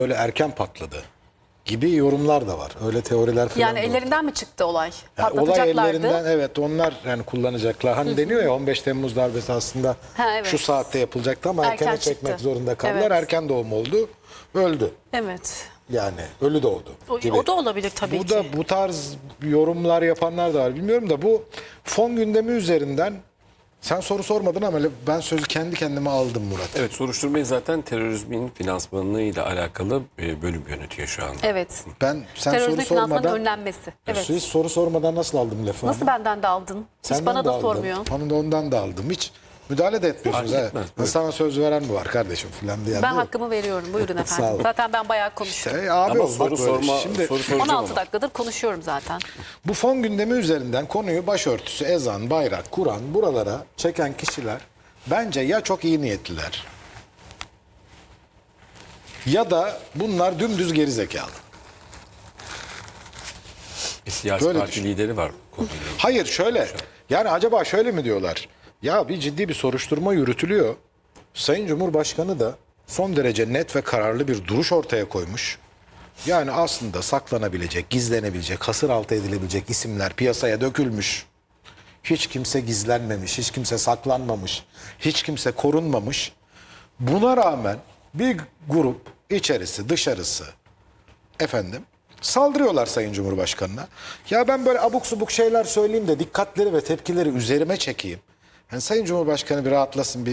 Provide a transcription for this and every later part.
böyle erken patladı gibi yorumlar da var. Öyle teoriler falan Yani da var. ellerinden mi çıktı olay? Yani olay Patlatacaklardı. ellerinden, evet, onlar yani kullanacaklar. Hani deniyor ya 15 Temmuz darbesi aslında Ha, evet. şu saatte yapılacaktı ama Erken erkene çekmek çıktı. zorunda kaldılar. Evet. Erken doğum oldu. Öldü. Evet. Yani ölü doğdu gibi. O da olabilir tabii Bu ki. da bu tarz yorumlar yapanlar da var. Bilmiyorum da bu fon gündemi üzerinden sen soru sormadın ama ben sözü kendi kendime aldım Murat. Evet, soruşturmayı zaten terörizmin finansmanıyla alakalı bölüm yönetiyor şu anda. Evet. Sen Terörizmin soru finansmanın sormadan önlenmesi. Evet. hiç soru sormadan nasıl aldım lafı? Nasıl benden de aldın? Hiç Senden bana de da aldım. sormuyor. Onu da ondan da aldım. Hiç müdahale de etmiyorsunuz. Fark Ha. etmez, buyurun. Sana söz veren mi var kardeşim falan diye. Ben hakkımı veriyorum. Buyurun Sağ efendim. olun. Zaten ben bayağı konuştum. Abi Ama olmak soru böyle. sorma, Şimdi soru soracağım 16 ama. dakikadır konuşuyorum zaten. bu fon gündemi üzerinden konuyu başörtüsü, ezan, bayrak, Kur'an buralara çeken kişiler bence ya çok iyi niyetliler ya da bunlar dümdüz gerizekalı. Bir siyasi Böyle parti düşün. lideri var konuyla ilgili. Hayır şöyle. Yani acaba şöyle mi diyorlar? Ya bir ciddi bir soruşturma yürütülüyor. Sayın Cumhurbaşkanı da son derece net ve kararlı bir duruş ortaya koymuş. Yani aslında saklanabilecek, gizlenebilecek, hasır altı edilebilecek isimler piyasaya dökülmüş. Hiç kimse gizlenmemiş, hiç kimse saklanmamış, hiç kimse korunmamış. Buna rağmen bir grup içerisi, dışarısı saldırıyorlar Sayın Cumhurbaşkanı'na. Ya ben böyle abuk subuk şeyler söyleyeyim de dikkatleri ve tepkileri üzerime çekeyim. Yani Sayın Cumhurbaşkanı bir rahatlasın,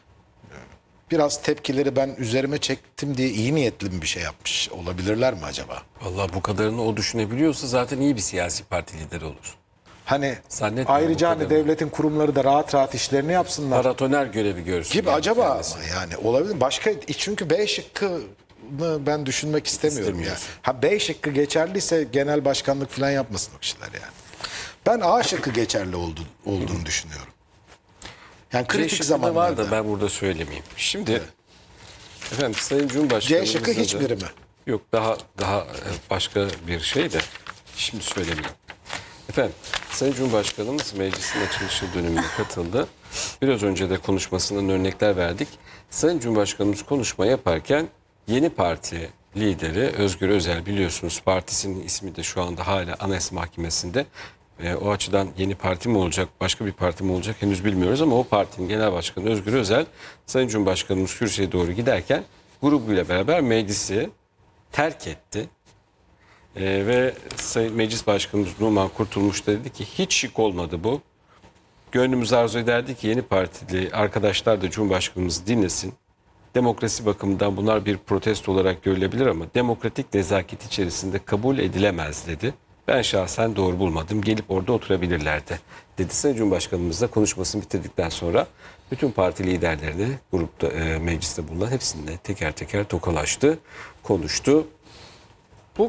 biraz tepkileri ben üzerime çektim diye iyi niyetli mi bir şey yapmış olabilirler mi acaba? Vallahi bu kadarını o düşünebiliyorsa zaten iyi bir siyasi parti lideri olur. Hani Zannetmiyorum ayrıca bu hani kadarını. devletin kurumları da rahat rahat işlerini yapsınlar Paratoner görevi görsün. gibi yani acaba kendisi. ama yani olabilir. Başka çünkü B şıkkını ben düşünmek istemiyorum ya. İstemiyorsun. Ha B şıkkı geçerliyse genel başkanlık falan yapmasın o kişiler yani. Ben A şıkkı geçerli olduğunu düşünüyorum. Yani kritik C şıkkı da zamanlarda. var da ben burada söylemeyeyim. Şimdi efendim Sayın Cumhurbaşkanımızın C şıkkı da- hiçbiri mi? Yok, daha başka bir şey de şimdi söylemeyeyim. Efendim Sayın Cumhurbaşkanımız meclisin açılışı dönemine katıldı. Biraz önce de konuşmasından örnekler verdik. Sayın Cumhurbaşkanımız konuşma yaparken Yeni Parti lideri Özgür Özel, biliyorsunuz partisinin ismi de şu anda hala Anayasa Mahkemesi'nde. O açıdan Yeni Parti mi olacak, başka bir parti mi olacak henüz bilmiyoruz ama o partinin genel başkanı Özgür Özel, Sayın Cumhurbaşkanımız kürsüye doğru giderken grubuyla beraber meclisi terk etti. Ve Sayın Meclis Başkanımız Numan Kurtulmuş da dedi ki hiç şık olmadı bu. Gönlümüz arzu ederdi ki Yeni Partili arkadaşlar da Cumhurbaşkanımızı dinlesin. Demokrasi bakımından bunlar bir protesto olarak görülebilir ama demokratik nezaket içerisinde kabul edilemez dedi. Ben şahsen doğru bulmadım. Gelip orada oturabilirlerdi dedi. Sayın Cumhurbaşkanımız da konuşmasını bitirdikten sonra bütün parti liderlerini grupta mecliste bulunan hepsinde teker teker tokalaştı, konuştu. Bu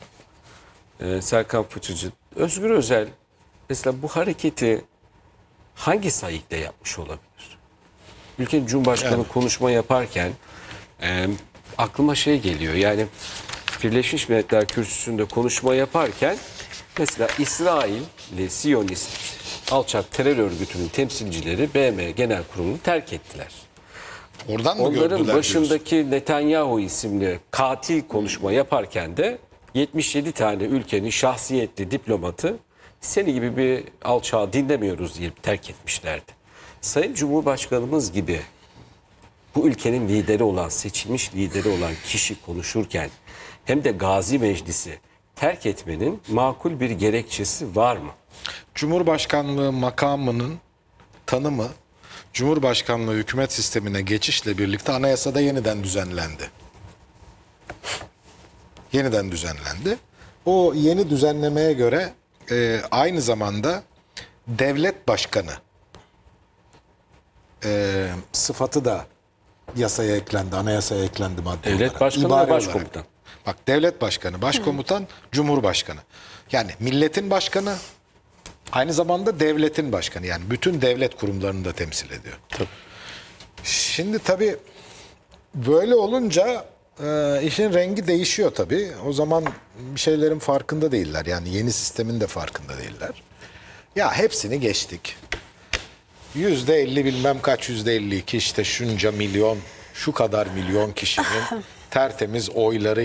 Serkan Fıçıcı, Özgür Özel mesela bu hareketi hangi sayıkta yapmış olabilir? Ülkenin Cumhurbaşkanı konuşma yaparken aklıma şey geliyor, yani Birleşmiş Milletler Kürsüsü'nde konuşma yaparken mesela İsrailli Siyonist alçak terör örgütünün temsilcileri BM Genel Kurulu'nu terk ettiler. Oradan mı Onların gördüler başındaki Netanyahu isimli katil konuşma yaparken de 77 tane ülkenin şahsiyetli diplomatı seni gibi bir alçağı dinlemiyoruz diye terk etmişlerdi. Sayın Cumhurbaşkanımız gibi bu ülkenin lideri olan, seçilmiş lideri olan kişi konuşurken hem de Gazi Meclisi terk etmenin makul bir gerekçesi var mı? Cumhurbaşkanlığı makamının tanımı Cumhurbaşkanlığı hükümet sistemine geçişle birlikte anayasada yeniden düzenlendi. Yeniden düzenlendi. O yeni düzenlemeye göre aynı zamanda devlet başkanı sıfatı da yasaya eklendi, anayasaya eklendi madde Devlet olarak. başkanı İbare ve başkomutan. olarak. Bak devlet başkanı, başkomutan, cumhurbaşkanı. Yani milletin başkanı aynı zamanda devletin başkanı. Yani bütün devlet kurumlarını da temsil ediyor. Tabii. Şimdi tabii böyle olunca işin rengi değişiyor tabii. O zaman bir şeylerin farkında değiller. Yani yeni sistemin de farkında değiller. Ya hepsini geçtik. %50 bilmem kaç %52 işte şunca milyon, şu kadar milyon kişinin tertemiz oyları